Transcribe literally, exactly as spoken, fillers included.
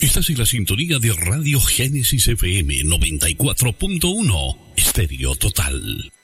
Estás en la sintonía de Radio Génesis F M noventa y cuatro punto uno, Estéreo Total.